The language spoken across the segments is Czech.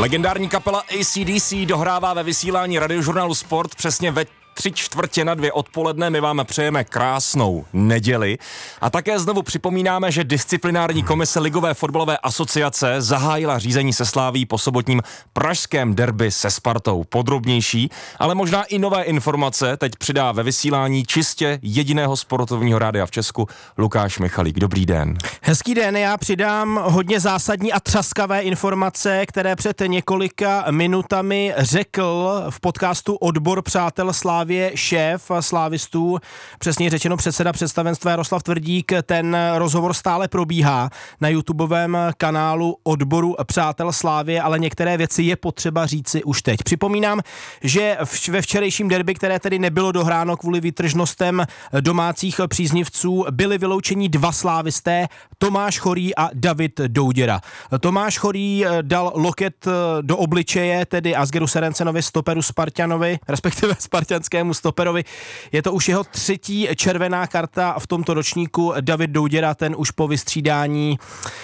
Legendární kapela AC/DC dohrává ve vysílání radiožurnálu Sport přesně ve 3:45 odpoledne. My vám přejeme krásnou neděli a také znovu připomínáme, že disciplinární komise Ligové fotbalové asociace zahájila řízení se Slaví po sobotním pražském derby se Spartou. Podrobnější, ale možná i nové informace teď přidá ve vysílání čistě jediného sportovního rádia v Česku Lukáš Michalík. Dobrý den. Hezký den, já přidám hodně zásadní a třaskavé informace, které před několika minutami řekl v podcastu Odbor přátel Slávie šéf slávistů, přesně řečeno předseda představenstva Jaroslav Tvrdík. Ten rozhovor stále probíhá na YouTubeovém kanálu Odboru přátel Slávie, ale některé věci je potřeba říci už teď. Připomínám, že ve včerejším derby, které tedy nebylo dohráno kvůli výtržnostem domácích příznivců, byli vyloučeni dva slávisté, Tomáš Chorý a David Douděra. Tomáš Chorý dal loket do obličeje, tedy Asgeru Serencenovi, stoperu Spartanovi, respektive spartanskému stoperovi. Je to už jeho třetí červená karta v tomto ročníku. David Douděra, ten už po vystřídání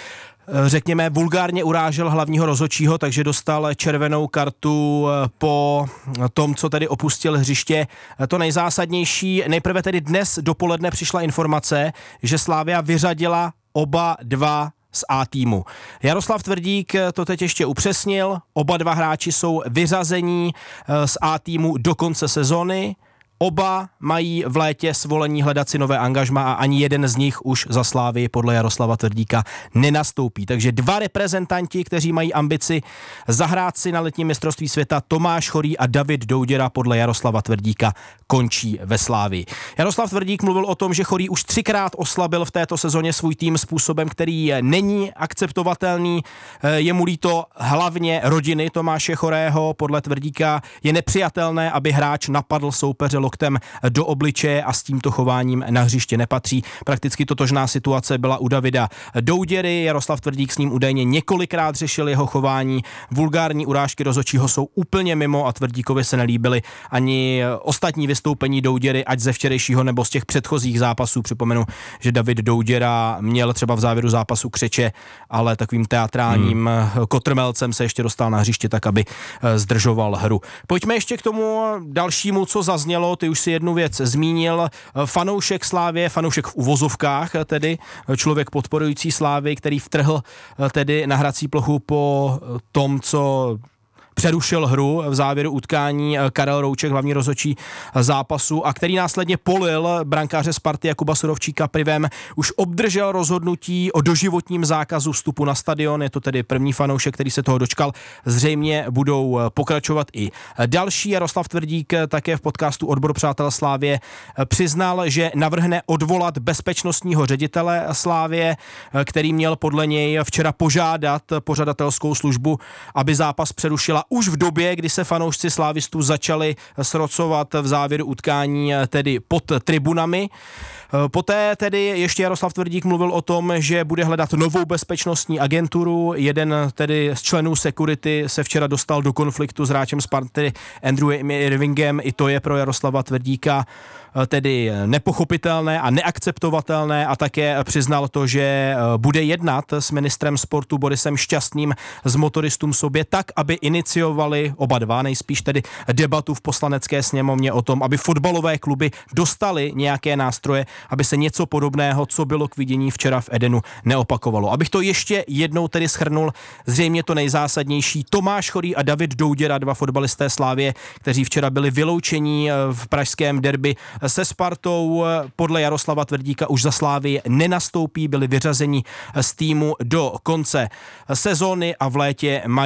řekněme vulgárně urážel hlavního rozhodčího, takže dostal červenou kartu po tom, co tedy opustil hřiště. To nejzásadnější, nejprve tedy dnes dopoledne přišla informace, že Slavia vyřadila oba dva z A týmu. Jaroslav Tvrdík to teď ještě upřesnil, oba dva hráči jsou vyřazení z A týmu do konce sezony. Oba mají v létě svolení hledat si nové angažma a ani jeden z nich už za Slávii podle Jaroslava Tvrdíka nenastoupí. Takže dva reprezentanti, kteří mají ambici zahrát si na letním mistrovství světa, Tomáš Chorý a David Douděra podle Jaroslava Tvrdíka končí ve Slávii. Jaroslav Tvrdík mluvil o tom, že Chorý už 3krát oslabil v této sezóně svůj tým způsobem, který není akceptovatelný. Je mu líto hlavně rodiny Tomáše Chorého. Podle Tvrdíka je nepřijatelné, aby hráč napadl soupeře loktem do obličeje a s tímto chováním na hřiště nepatří. Prakticky totožná situace byla u Davida Douděry. Jaroslav Tvrdík s ním údajně několikrát řešil jeho chování. Vulgární urážky rozhodčího jsou úplně mimo a Tvrdíkovi se nelíbily ani ostatní vystoupení Douděry, ať ze včerejšího nebo z těch předchozích zápasů. Připomenu, že David Douděra měl třeba v závěru zápasu křeče, ale takovým teatrálním kotrmelcem se ještě dostal na hřiště tak, aby zdržoval hru. Pojďme ještě k tomu dalšímu, co zaznělo. Ty už si jednu věc zmínil. Fanoušek Slávie, fanoušek v uvozovkách, tedy člověk podporující Slávii, který vtrhl tedy na hrací plochu po tom, co přerušil hru v závěru utkání Karel Rouček, hlavní rozhodčí zápasu, a který následně polil brankáře Sparty Jakuba Surovčíka pivem, už obdržel rozhodnutí o doživotním zákazu vstupu na stadion. Je to tedy první fanoušek, který se toho dočkal. Zřejmě budou pokračovat i další. Jaroslav Tvrdík také v podcastu Odbor přátel Slávie přiznal, že navrhne odvolat bezpečnostního ředitele Slávie, který měl podle něj včera požádat pořadatelskou službu, aby zápas přerušila už v době, kdy se fanoušci slávistů začali srocovat v závěru utkání tedy pod tribunami. Poté tedy ještě Jaroslav Tvrdík mluvil o tom, že bude hledat novou bezpečnostní agenturu. Jeden tedy z členů security se včera dostal do konfliktu s hráčem Sparty Andrewem Irvingem. I to je pro Jaroslava Tvrdíka tedy nepochopitelné a neakceptovatelné a také přiznal to, že bude jednat s ministrem sportu Borisem Šťastným z Motoristům sobě tak, aby iniciovali oba dva nejspíš tedy debatu v poslanecké sněmovně o tom, aby fotbalové kluby dostaly nějaké nástroje, aby se něco podobného, co bylo k vidění včera v Edenu, neopakovalo. Abych to ještě jednou tedy shrnul, zřejmě to nejzásadnější. Tomáš Chorý a David Douděra, dva fotbalisté Slávie, kteří včera byli vyloučeni v pražském derby se Spartou, podle Jaroslava Tvrdíka už za Slávii nenastoupí, byli vyřazeni z týmu do konce sezóny a v létě mají